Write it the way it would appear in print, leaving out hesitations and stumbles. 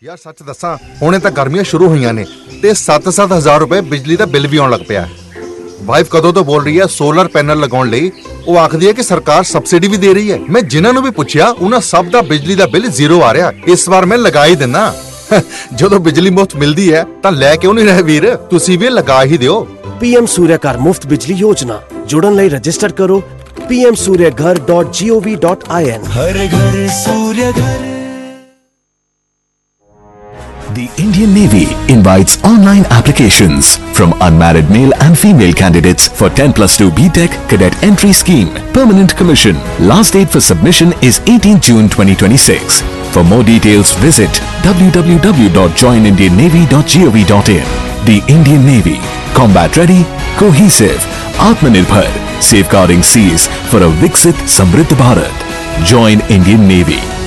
यार सच दसा हुणे तां गर्मियां शुरू होईयां ने ते 7-7 हज़ार रुपए बिजली दा बिल भी आउण लग पिया। वाइफ कदों तो बोल रही है सोलर पैनल लगाउण लई, ਉਹ ਆਖਦੀ है कि सरकार सबसिडी भी दे रही है। मैं जिन्हां नूं भी पुछिया उन्हां सब दा बिजली दा बिल जीरो आ रहा। इस बार मैं लगा ही दिना। ਜਦੋਂ बिजली मुफ्त मिलदी है तां लै क्यों नहीं रहे वीर, तुसीं भी लगा ही दिओ। पीएम सूर्यघर मुफ्त बिजली योजना जुड़न लई रजिस्टर करो pmsuryaghar.gov.in। हर घर सूर्य घर। The Indian Navy invites online applications from unmarried male and female candidates for 10+2 BTech Cadet Entry Scheme, Permanent Commission. Last date for submission is 18 June 2026. For more details, visit www.joinindiannavy.gov.in. The Indian Navy, combat ready, cohesive, Atmanirbhar, safeguarding seas for a Viksit Samriddh Bharat. Join Indian Navy.